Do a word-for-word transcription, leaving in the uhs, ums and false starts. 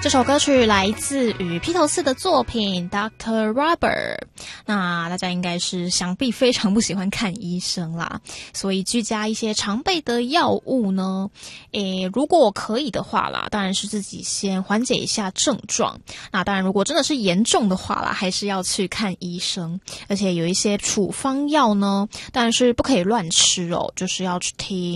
这首歌曲来自于披头士的作品 Doctor Rubber。 那大家应该是想必非常不喜欢看医生啦，所以居家一些常备的药物呢，诶，如果可以的话啦，当然是自己先缓解一下症状。那当然如果真的是严重的话啦，还是要去看医生。而且有一些处方药呢，当然是不可以乱吃哦，就是要去听